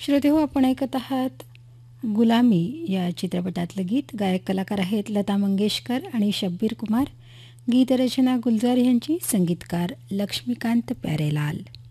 श्रोतेहो, आपण ऐकत आहात गुलामी या चित्रपटातलं गीत. गायक कलाकार आहेत लता मंगेशकर आणि शब्बीर कुमार. गीतरचना गुलजार यांची, संगीतकार लक्ष्मीकांत प्यारेलाल.